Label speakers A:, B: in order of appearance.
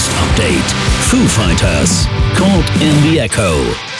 A: Release Update. Foo Fighters, Caught in the Echo.